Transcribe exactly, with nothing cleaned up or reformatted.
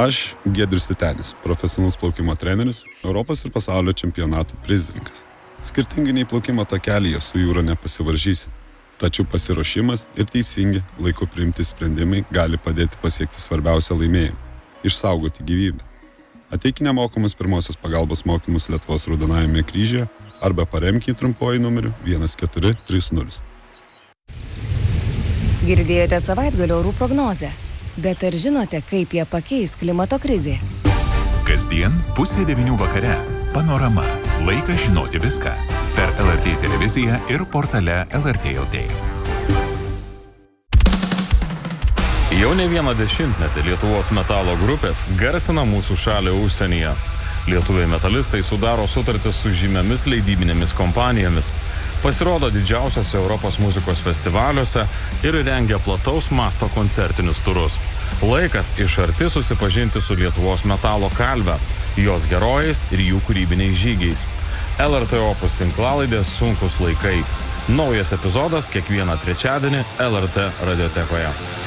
Aš Giedrius Titenis, profesionalus plaukimo treneris, Europos ir pasaulio čempionatų prizininkas. Skirtingai nei plaukimo takelyje su jūra nepasivaržysi, tačiau pasiruošimas ir teisingi laiku priimti sprendimai gali padėti pasiekti svarbiausią laimėjimą – išsaugoti gyvybę. Ateik nemokamus pirmosios pagalbos mokymus Lietuvos Raudonajame kryžiuje arba paremk jį trumpuoju numeriu vienas keturi trys nulis. Girdėjote savaitgalio orų prognozę, bet ar žinote, kaip ją pakeis klimato krizė? Kasdien pusė devynių vakare. Panorama. Laikas žinoti viską. Per L R T televiziją ir portale L R T L T. Jau ne vieną dešimtmetį Lietuvos metalo grupės garsina mūsų šalį užsienyje. Lietuviai metalistai sudaro sutartis su žymiomis leidybinėmis kompanijomis, pasirodo didžiausiose Europos muzikos festivaliuose ir rengia plataus masto koncertinius turus. Laikas iš arti susipažinti su Lietuvos metalo kalve, jos herojais ir jų kūrybiniais žygiais. L R T Opus tinklalaidės Sunkūs laikai. Naujas epizodas kiekvieną trečiadienį L R T radiotekoje.